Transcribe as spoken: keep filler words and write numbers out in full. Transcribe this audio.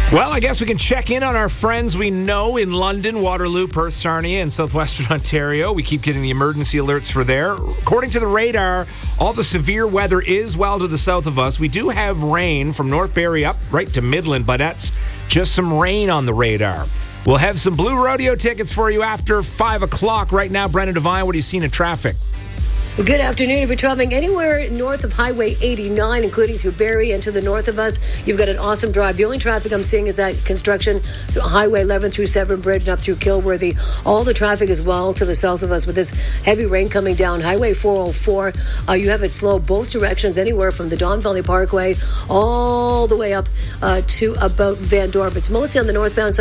Well, I guess we can check in on our friends we know in London, Waterloo, Perth, Sarnia, and southwestern Ontario. We keep getting the emergency alerts for there. According to the radar, all the severe weather is well to the south of us. We do have rain from North Barrie up right to Midland, but that's just some rain on the radar. We'll have some Blue Rodeo tickets for you after five o'clock. Right now, Brendan Devine, what are you seeing in traffic? Good afternoon. If you're traveling anywhere north of Highway eighty-nine, including through Barrie and to the north of us, you've got an awesome drive. The only traffic I'm seeing is that construction through Highway eleven through Severn Bridge and up through Kilworthy. All the traffic is well to the south of us with this heavy rain coming down. Highway four oh four, uh, you have it slow both directions, anywhere from the Don Valley Parkway all the way up uh, to about Van Dorp. It's mostly on the northbound side.